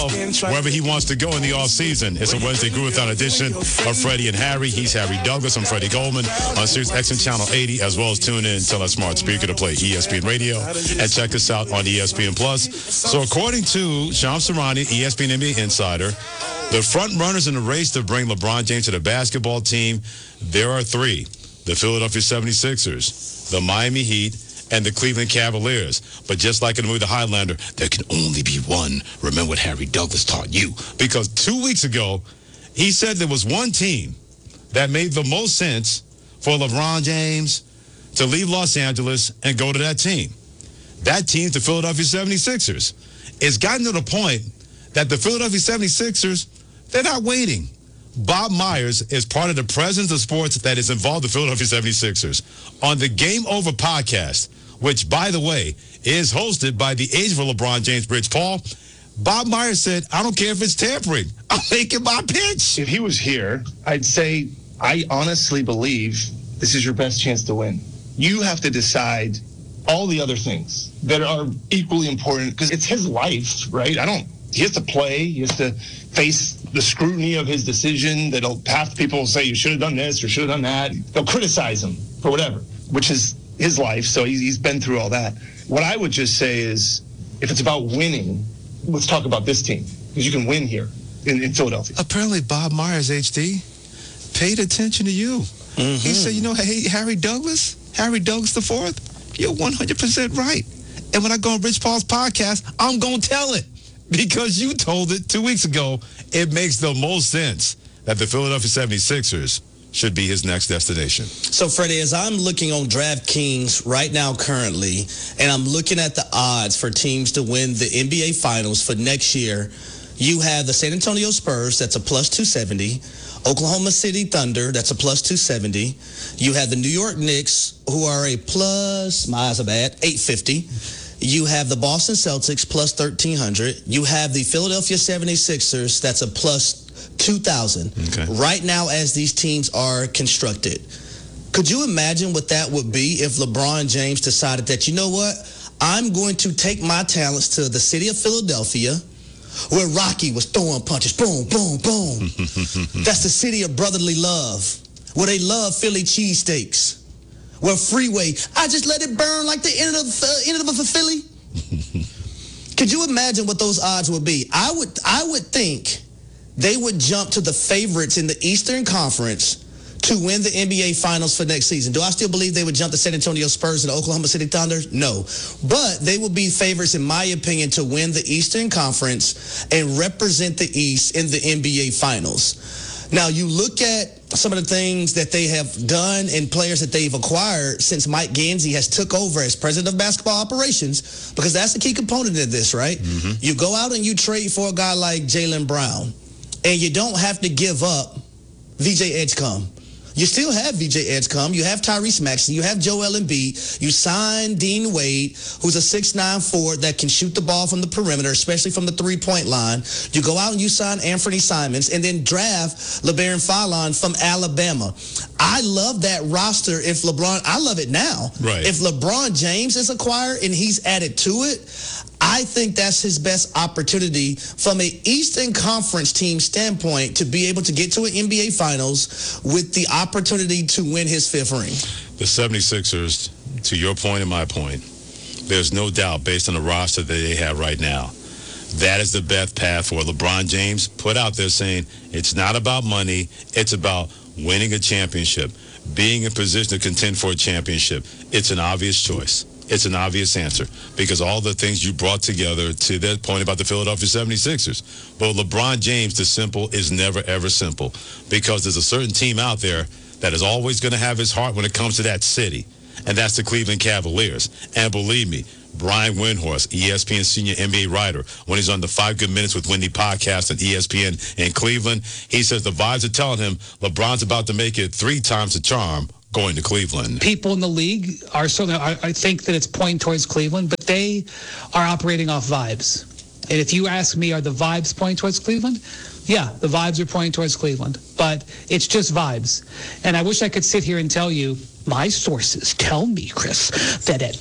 wherever he wants to go in the offseason. It's a Wednesday Groovathon edition of Freddie and Harry. He's Harry Douglas. I'm Freddie Goldman on Sirius XM Channel 80, as well as tune in, tell our smart speaker to play ESPN Radio, and check us out on ESPN Plus. So according to Shams Charania, ESPN NBA Insider, the front runners in the race to bring LeBron James to the basketball team, there are three: the Philadelphia 76ers, the Miami Heat, and the Cleveland Cavaliers. But just like in the movie The Highlander, there can only be one. Remember what Harry Douglas taught you. Because 2 weeks ago, he said there was one team that made the most sense for LeBron James to leave Los Angeles and go to that team. That team's the Philadelphia 76ers. It's gotten to the point that the Philadelphia 76ers, they're not waiting. Bob Myers is part of the president of sports that is involved with the Philadelphia 76ers. On the Game Over podcast, which, by the way, is hosted by the agent for LeBron James, Rich Paul, Bob Myers said, I don't care if it's tampering. I'm making my pitch. If he was here, I'd say, I honestly believe this is your best chance to win. You have to decide all the other things that are equally important because it's his life, right? He has to play. He has to face the scrutiny of his decision. Half the people will say you should have done this or should have done that. They'll criticize him for whatever, which is his life. So he's been through all that. What I would just say is, if it's about winning, let's talk about this team because you can win here in Philadelphia. Apparently, Bob Myers, HD, paid attention to you. Mm-hmm. He said, hey, Harry Douglas the fourth, you're 100% right. And when I go on Rich Paul's podcast, I'm going to tell it. Because you told it 2 weeks ago, it makes the most sense that the Philadelphia 76ers should be his next destination. So, Freddie, as I'm looking on DraftKings right now currently, and I'm looking at the odds for teams to win the NBA Finals for next year, you have the San Antonio Spurs, that's a plus 270. Oklahoma City Thunder, that's a plus 270. You have the New York Knicks, who are a plus, my eyes are bad, 850. You have the Boston Celtics plus 1,300. You have the Philadelphia 76ers. That's a plus 2,000. Okay. Right now, as these teams are constructed. Could you imagine what that would be if LeBron James decided that, you know what, I'm going to take my talents to the city of Philadelphia, where Rocky was throwing punches, boom, boom, boom. That's the city of brotherly love, where they love Philly cheesesteaks. Well, Freeway, I just let it burn like the end of a Philly. Could you imagine what those odds would be? I would think they would jump to the favorites in the Eastern Conference to win the NBA Finals for next season. Do I still believe they would jump the San Antonio Spurs and the Oklahoma City Thunder? No. But they would be favorites, in my opinion, to win the Eastern Conference and represent the East in the NBA Finals. Now, you look at some of the things that they have done and players that they've acquired since Mike Gansey has took over as president of basketball operations, because that's the key component of this, right? Mm-hmm. You go out and you trade for a guy like Jaylen Brown, and you don't have to give up VJ Edgecombe. You still have VJ Edgecombe. You have Tyrese Maxey. You have Joel Embiid. You sign Dean Wade, who's a 6'9" forward that can shoot the ball from the perimeter, especially from the three-point line. You go out and you sign Anthony Simons and then draft LeBaron Fallon from Alabama. I love that roster. I love it now. Right. If LeBron James is acquired and he's added to it, I think that's his best opportunity from an Eastern Conference team standpoint to be able to get to an NBA Finals with the opportunity to win his fifth ring. The 76ers, to your point and my point, there's no doubt based on the roster that they have right now, that is the best path for LeBron James. Put out there saying it's not about money, it's about winning a championship, being in position to contend for a championship. It's an obvious choice. It's an obvious answer because all the things you brought together to that point about the Philadelphia 76ers. But LeBron James, the simple is never, ever simple because there's a certain team out there that is always going to have his heart when it comes to that city, and that's the Cleveland Cavaliers. And believe me, Brian Windhorst, ESPN senior NBA writer, when he's on the 5 Good Minutes with Wendy podcast on ESPN in Cleveland, he says the vibes are telling him LeBron's about to make it 3 times the charm going to Cleveland. People in the league are certainly, I think that it's pointing towards Cleveland, but they are operating off vibes. And if you ask me, are the vibes pointing towards Cleveland? Yeah, the vibes are pointing towards Cleveland, but it's just vibes. And I wish I could sit here and tell you, my sources tell me, Chris, that at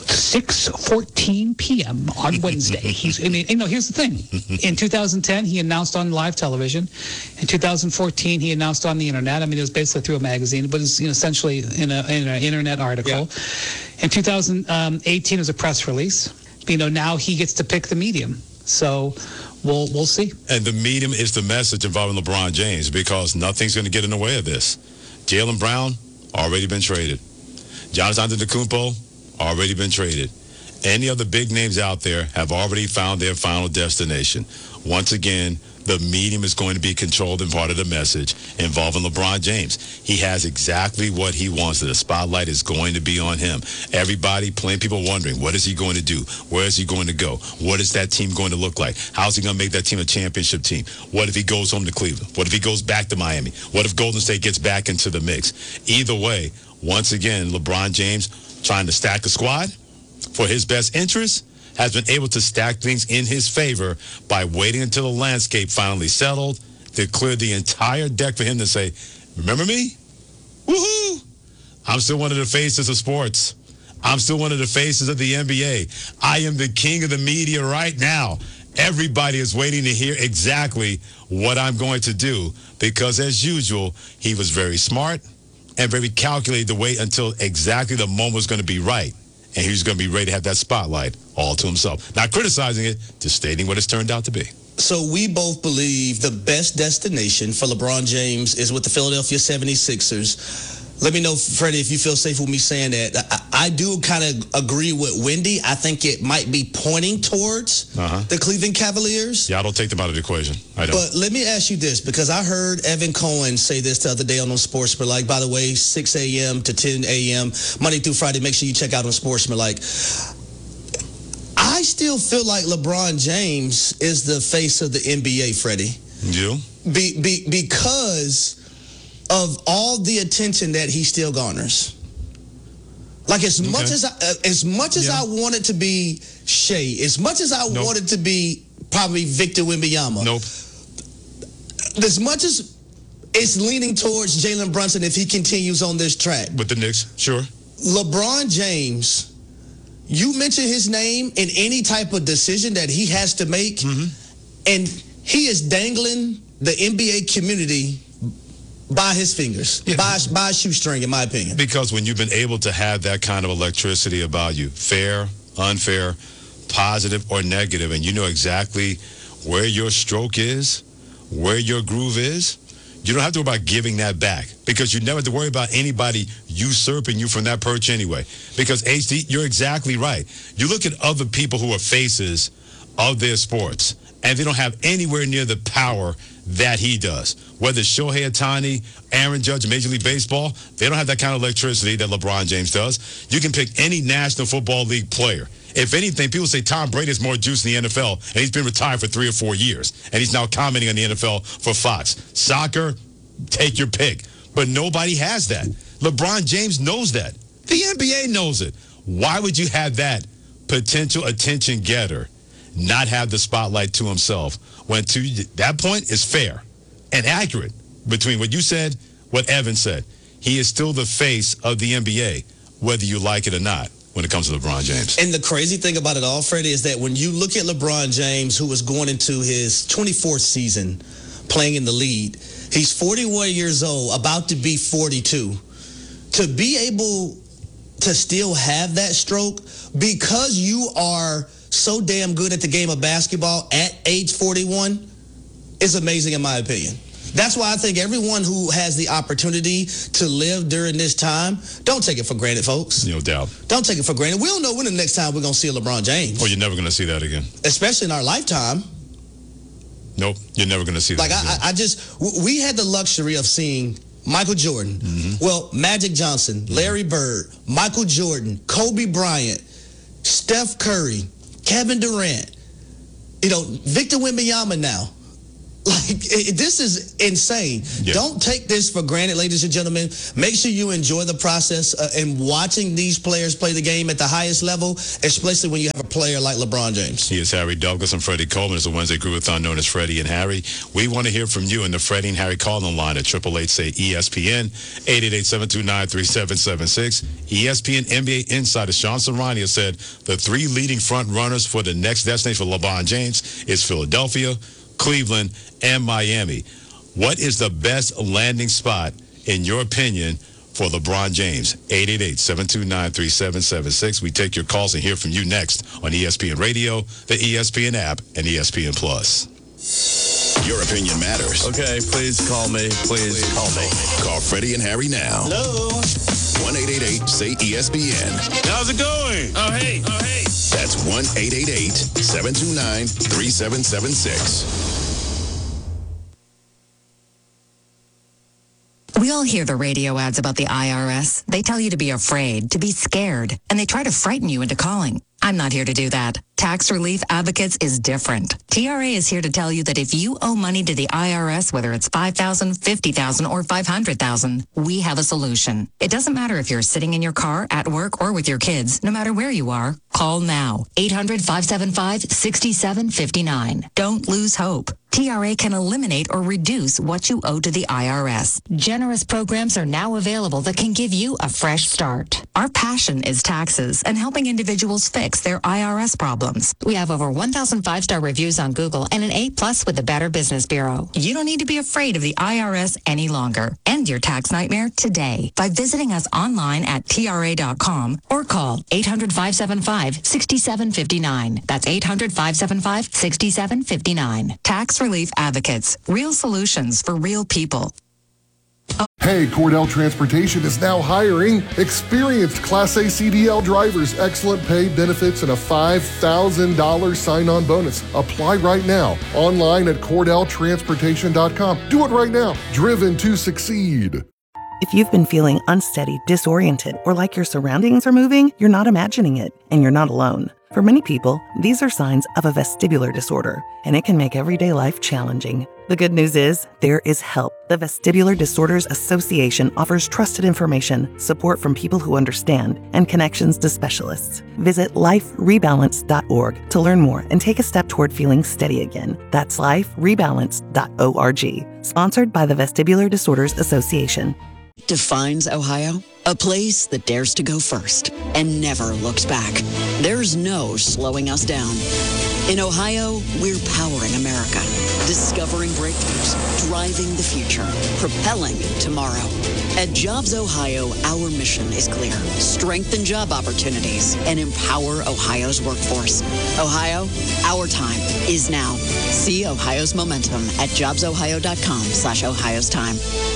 6:14 p.m. on Wednesday. Here's the thing. In 2010, he announced on live television. In 2014, he announced on the internet. I mean, it was basically through a magazine, but it's essentially in an internet article. Yeah. In 2018, it was a press release. Now he gets to pick the medium. So we'll see. And the medium is the message involving LeBron James, because nothing's going to get in the way of this. Jaylen Brown, already been traded. Giannis Antetokounmpo, already been traded. Any of the big names out there have already found their final destination. Once again, the medium is going to be controlled and part of the message involving LeBron James. He has exactly what he wants. The spotlight is going to be on him. Everybody, people wondering, what is he going to do? Where is he going to go? What is that team going to look like? How's he going to make that team a championship team? What if he goes home to Cleveland? What if he goes back to Miami? What if Golden State gets back into the mix? Either way, once again, LeBron James trying to stack a squad for his best interest, has been able to stack things in his favor by waiting until the landscape finally settled to clear the entire deck for him to say, remember me? Woohoo! I'm still one of the faces of sports. I'm still one of the faces of the NBA. I am the king of the media right now. Everybody is waiting to hear exactly what I'm going to do, because as usual, he was very smart and very calculated to wait until exactly the moment was going to be right. And he was going to be ready to have that spotlight all to himself. Not criticizing it, just stating what it's turned out to be. So we both believe the best destination for LeBron James is with the Philadelphia 76ers. Let me know, Freddie, if you feel safe with me saying that. I do kind of agree with Wendy. I think it might be pointing towards the Cleveland Cavaliers. Yeah, I don't take them out of the equation. I don't. But let me ask you this, because I heard Evan Cohen say this the other day on Sportsmanlike. By the way, 6 a.m. to 10 a.m., Monday through Friday. Make sure you check out on Sportsmanlike. I still feel like LeBron James is the face of the NBA, Freddie. You? Because of all the attention that he still garners. Like as much as I wanted to be Shea, as much as I wanted to be probably Victor Wembanyama. As much as it's leaning towards Jalen Brunson if he continues on this track. With the Knicks, sure. LeBron James, you mention his name in any type of decision that he has to make, and he is dangling the NBA community by his fingers, by a shoestring, in my opinion. Because when you've been able to have that kind of electricity about you, fair, unfair, positive, or negative, and you know exactly where your stroke is, where your groove is, you don't have to worry about giving that back, because you never have to worry about anybody usurping you from that perch anyway. Because, HD, you're exactly right. You look at other people who are faces of their sports, and they don't have anywhere near the power that he does. Whether it's Shohei Ohtani, Aaron Judge, Major League Baseball, they don't have that kind of electricity that LeBron James does. You can pick any National Football League player. If anything, people say Tom Brady has more juice in the NFL, and he's been retired for 3 or 4 years, and he's now commenting on the NFL for Fox. Soccer, take your pick. But nobody has that. LeBron James knows that. The NBA knows it. Why would you have that potential attention getter not have the spotlight to himself when to that point is fair and accurate between what you said, what Evan said? He is still the face of the NBA, whether you like it or not, when it comes to LeBron James. And the crazy thing about it all, Freddie, is that when you look at LeBron James, who was going into his 24th season playing in the lead, he's 41 years old, about to be 42. To be able to still have that stroke because you are so damn good at the game of basketball at age 41 is amazing, in my opinion. That's why I think everyone who has the opportunity to live during this time, don't take it for granted, folks. No doubt. Don't take it for granted. We don't know when the next time we're going to see a LeBron James. Oh, you're never going to see that again. Especially in our lifetime. Nope, you're never going to see that again. We had the luxury of seeing Michael Jordan, well, Magic Johnson, Larry Bird, Michael Jordan, Kobe Bryant, Steph Curry, Kevin Durant, Victor Wembanyama now. This is insane. Yeah. Don't take this for granted, ladies and gentlemen. Make sure you enjoy the process in watching these players play the game at the highest level, especially when you have a player like LeBron James. He is Harry Douglas and Freddie Coleman. It's a Wednesday Groovathon known as Freddie and Harry. We want to hear from you in the Freddie and Harry call-in line at 888-SAY-ESPN, 888-729-3776. ESPN NBA insider Sean Sarania said the three leading front runners for the next destination for LeBron James is Philadelphia, Cleveland, and Miami. What is the best landing spot, in your opinion, for LeBron James? 888-729-3776. We take your calls and hear from you next on ESPN Radio, the ESPN app, and ESPN Plus. Your opinion matters. Okay, please call me. Please call me. Call Freddie and Harry now. Hello. 1-888-SAY-ESPN. How's it going? Oh, hey. That's 1-888-729-3776. We all hear the radio ads about the IRS. They tell you to be afraid, to be scared, and they try to frighten you into calling. I'm not here to do that. Tax Relief Advocates is different. TRA is here to tell you that if you owe money to the IRS, whether it's $5,000, $50,000, or $500,000, we have a solution. It doesn't matter if you're sitting in your car, at work, or with your kids. No matter where you are, call now. 800-575-6759. Don't lose hope. TRA can eliminate or reduce what you owe to the IRS. Generous programs are now available that can give you a fresh start. Our passion is taxes and helping individuals fix their IRS problems. We have over 1,000 5-star reviews on Google and an A+ with the Better Business Bureau. You don't need to be afraid of the IRS any longer. End your tax nightmare today by visiting us online at TRA.com or call 800-575-6759. That's 800-575-6759. Tax Relief Advocates. Real solutions for real people. Hey, Cordell Transportation is now hiring experienced Class A CDL drivers, excellent pay, benefits, and a $5,000 sign-on bonus. Apply right now, online at CordellTransportation.com. Do it right now. Driven to succeed. If you've been feeling unsteady, disoriented, or like your surroundings are moving, you're not imagining it, and you're not alone. For many people, these are signs of a vestibular disorder, and it can make everyday life challenging. The good news is, there is help. The Vestibular Disorders Association offers trusted information, support from people who understand, and connections to specialists. Visit liferebalance.org to learn more and take a step toward feeling steady again. That's liferebalance.org. Sponsored by the Vestibular Disorders Association. Defines Ohio? A place that dares to go first and never looks back. There's no slowing us down. In Ohio, we're powering America, discovering breakthroughs, driving the future, propelling tomorrow. At Jobs Ohio, our mission is clear. Strengthen job opportunities and empower Ohio's workforce. Ohio, our time is now. See Ohio's momentum at jobsohio.com/Ohio's time.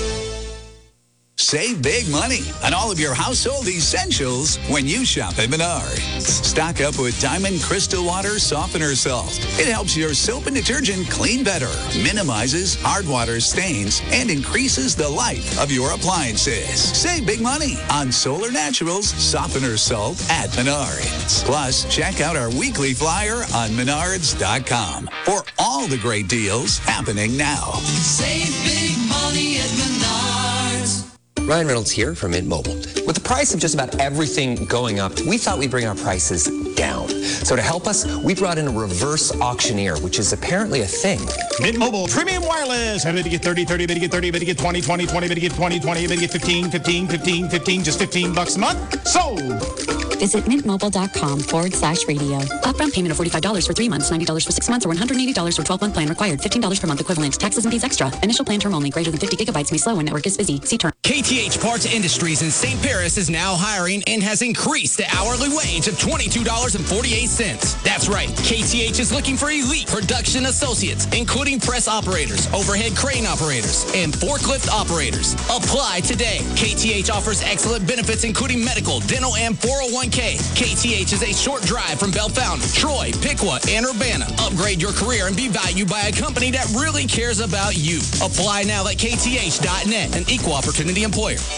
Save big money on all of your household essentials when you shop at Menards. Stock up with Diamond Crystal Water Softener Salt. It helps your soap and detergent clean better, minimizes hard water stains, and increases the life of your appliances. Save big money on Solar Naturals Softener Salt at Menards. Plus, check out our weekly flyer on Menards.com for all the great deals happening now. Save big money at Menards. Ryan Reynolds here from Mint Mobile. With the price of just about everything going up, we thought we'd bring our prices down. So to help us, we brought in a reverse auctioneer, which is apparently a thing. Mint Mobile Premium Wireless. Better get 30, 30, better get 30, better get 20, 20, 20, better get 20, 20, better get 15, 15, 15, 15, just $15 a month. Sold! Visit mintmobile.com/radio. Upfront payment of $45 for 3 months, $90 for 6 months, or $180 for 12-month plan required. $15 per month equivalent. Taxes and fees extra. Initial plan term only. Greater than 50 gigabytes may slow when network is busy. See term. KTH Parts Industries in St. Paris is now hiring and has increased the hourly wage of $22.48. That's right. KTH is looking for elite production associates, including press operators, overhead crane operators, and forklift operators. Apply today. KTH offers excellent benefits, including medical, dental, and 401k. KTH is a short drive from Bellefonte, Troy, Piqua, and Urbana. Upgrade your career and be valued by a company that really cares about you. Apply now at kth.net, an equal opportunity employer.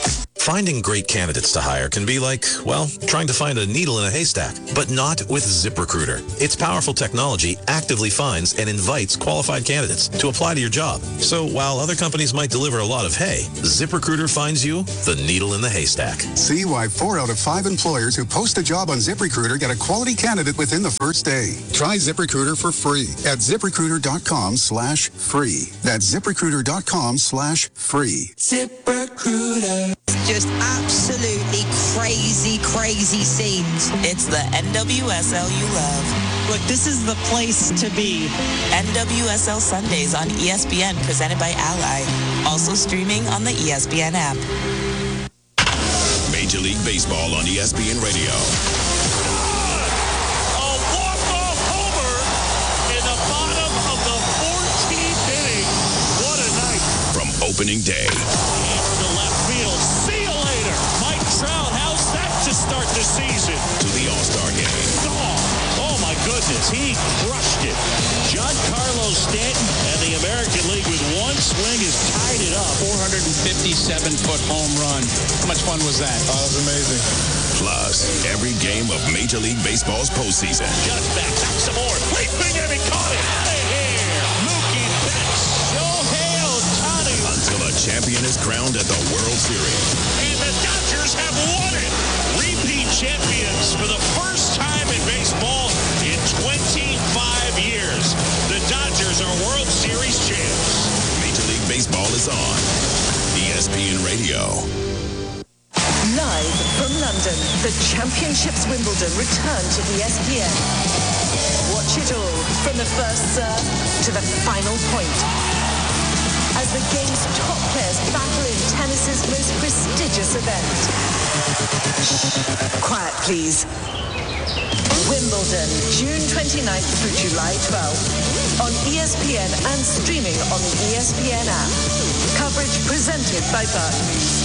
Finding great candidates to hire can be like, well, trying to find a needle in a haystack, but not with ZipRecruiter. Its powerful technology actively finds and invites qualified candidates to apply to your job. So while other companies might deliver a lot of hay, ZipRecruiter finds you the needle in the haystack. See why 4 out of 5 employers who post a job on ZipRecruiter get a quality candidate within the first day. Try ZipRecruiter for free at ZipRecruiter.com/free. That's ZipRecruiter.com/free. ZipRecruiter. Just absolutely crazy scenes. It's the NWSL you love. Look, this is the place to be. NWSL Sundays on ESPN, presented by Ally. Also streaming on the ESPN app. Major League Baseball on ESPN Radio. A walk-off homer in the bottom of the 14th inning. What a night. From opening day. To left field. See you later. Mike Trout, how's that to start the season? To the All-Star game. Oh my goodness, he crushed it. Giancarlo Stanton and the American League with one swing has tied it up. 457-foot home run. How much fun was that? Oh, that was amazing. Plus, every game of Major League Baseball's postseason. Just back some more. Leaping and he caught it. Out of here. Mookie Betts. Shohei Ohtani. Until a champion is crowned at the World Series. And the Dodgers have won it. Repeat champions for the first time in baseball in 25 years. The Dodgers are World Series champs. Major League Baseball is on ESPN Radio. Live from London, the Championships Wimbledon return to ESPN. Watch it all from the first serve to the final point. As the game's top players battle in tennis's most prestigious event. Quiet, please. Wimbledon, June 29th through July 12th. On ESPN and streaming on the ESPN app. Coverage presented by Barclays.